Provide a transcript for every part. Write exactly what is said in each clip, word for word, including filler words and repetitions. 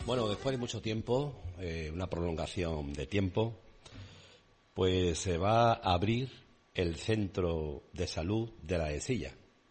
Bueno, después de mucho tiempo, eh, una prolongación de tiempo, pues se va a abrir el centro de salud de la Dehesilla.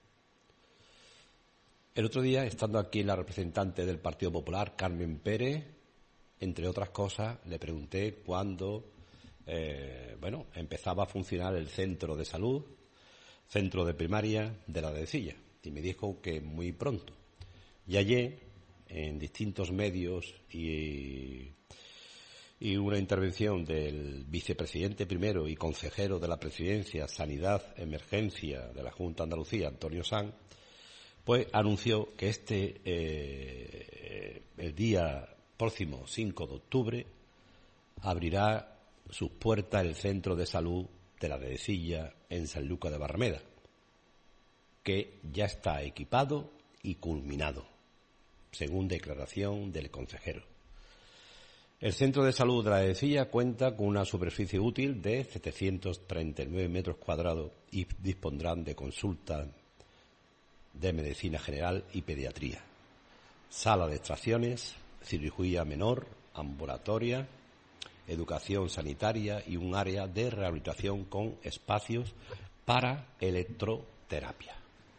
El otro día, estando aquí la representante del Partido Popular, Carmen Pérez, entre otras cosas, le pregunté cuándo, eh, bueno, empezaba a funcionar el centro de salud, centro de primaria de la Dehesilla, y me dijo que muy pronto. Y ayer, en distintos medios y, y una intervención del vicepresidente primero y consejero de la Presidencia, Sanidad, Emergencia de la Junta de Andalucía, Antonio Sanz, pues anunció que este, eh, el día próximo cinco de octubre, abrirá sus puertas el centro de salud de la Dehesilla en Sanlúcar de Barrameda, que ya está equipado y culminado, según declaración del consejero. El centro de salud de la Dehesilla cuenta con una superficie útil de setecientos treinta y nueve metros cuadrados y dispondrán de consultas de medicina general y pediatría, sala de extracciones, cirugía menor, ambulatoria, educación sanitaria y un área de rehabilitación con espacios para electroterapia.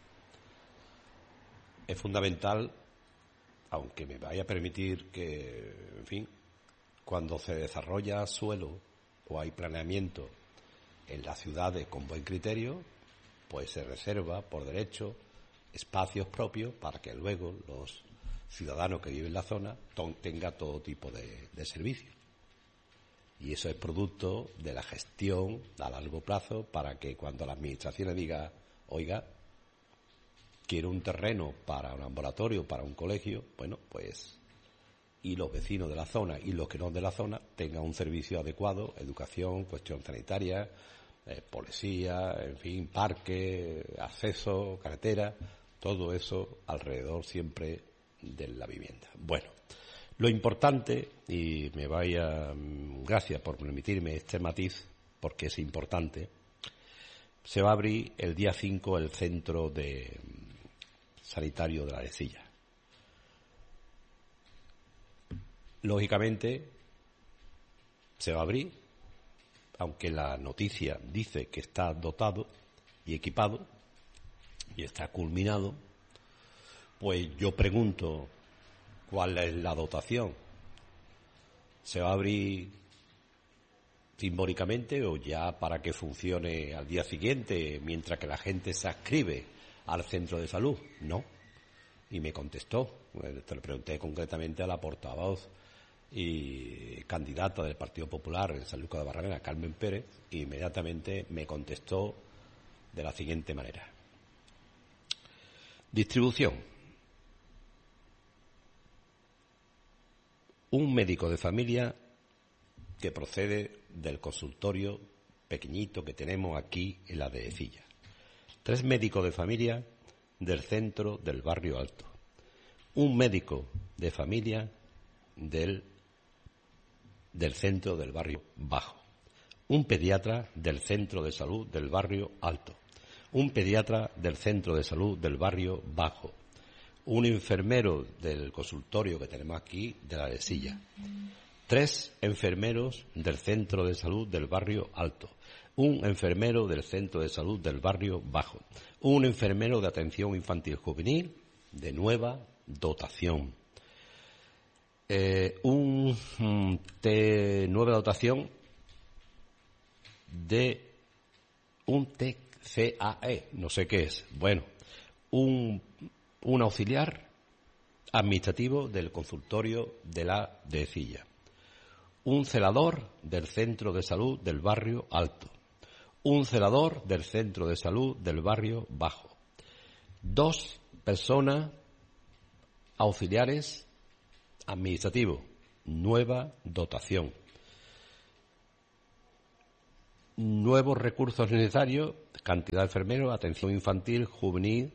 Es fundamental, aunque me vaya a permitir que, en fin, cuando se desarrolla suelo o hay planeamiento en las ciudades con buen criterio, pues se reserva por derecho espacios propios para que luego los ciudadanos que viven en la zona tengan todo tipo de, de servicios. Y eso es producto de la gestión a largo plazo para que cuando la administración diga, oiga, quiero un terreno para un ambulatorio, para un colegio, bueno, pues, y los vecinos de la zona y los que no son de la zona tengan un servicio adecuado, educación, cuestión sanitaria, eh, policía, en fin, parque, acceso, carretera, todo eso alrededor siempre de la vivienda. Bueno, lo importante, y me vaya, gracias por permitirme este matiz, porque es importante, se va a abrir el día cinco el centro de sanitario de la Dehesilla. Lógicamente, se va a abrir, aunque la noticia dice que está dotado y equipado y está culminado, pues yo pregunto, ¿cuál es la dotación? ¿Se va a abrir simbólicamente o ya para que funcione al día siguiente mientras que la gente se adscribe al centro de salud? No. Y me contestó, te lo pregunté concretamente a la portavoz y candidata del Partido Popular en Sanlúcar de Barrameda, Carmen Pérez, e inmediatamente me contestó de la siguiente manera. Distribución. Un médico de familia que procede del consultorio pequeñito que tenemos aquí en la Dehesilla. Tres médicos de familia del centro del barrio Alto. Un médico de familia del, del centro del barrio Bajo. Un pediatra del centro de salud del barrio Alto. Un pediatra del centro de salud del barrio Bajo. Un enfermero del consultorio que tenemos aquí de la Dehesilla. Tres enfermeros del centro de salud del barrio Alto. Un enfermero del centro de salud del barrio Bajo. Un enfermero de atención infantil juvenil de nueva dotación. Eh, un de nueva dotación de un T C A E, no sé qué es. Bueno, un, un auxiliar administrativo del consultorio de la Dehesilla. Un celador del centro de salud del barrio Alto. Un celador del centro de salud del barrio Bajo. Dos personas auxiliares administrativos, nueva dotación. Nuevos recursos necesarios, cantidad de enfermeros, atención infantil, juvenil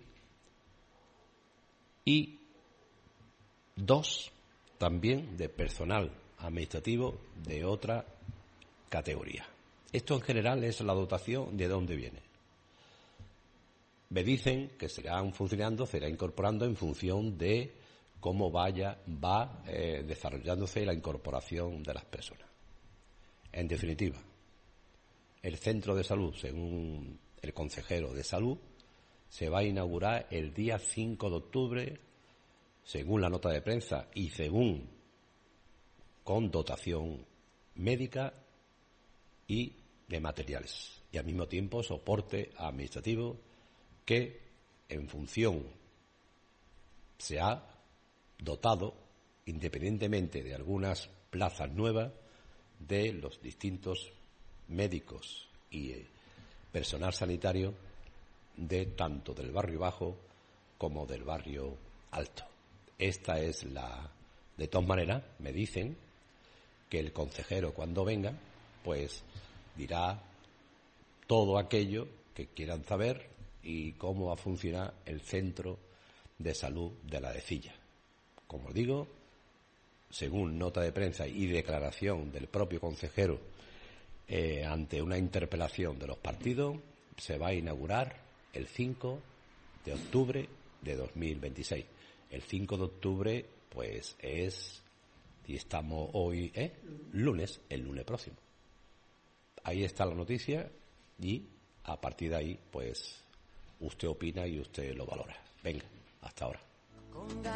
y dos también de personal administrativo de otra categoría. Esto en general es la dotación de dónde viene. Me dicen que serán funcionando, será incorporando en función de cómo vaya va eh, desarrollándose la incorporación de las personas. En definitiva, el centro de salud, según el consejero de salud, se va a inaugurar el día cinco de octubre, según la nota de prensa y según con dotación médica y de materiales, y al mismo tiempo soporte administrativo que en función se ha dotado, independientemente de algunas plazas nuevas, de los distintos médicos y eh, personal sanitario de tanto del barrio bajo como del barrio alto. Esta es la... De todas maneras, me dicen que el consejero, cuando venga, pues dirá todo aquello que quieran saber y cómo va a funcionar el centro de salud de la Decilla. Como os digo, según nota de prensa y declaración del propio consejero eh, ante una interpelación de los partidos, se va a inaugurar el cinco de octubre de dos mil veintiséis. El cinco de octubre, pues es, y estamos hoy, ¿eh? lunes, el lunes próximo. Ahí está la noticia y a partir de ahí, pues usted opina y usted lo valora. Venga, hasta ahora.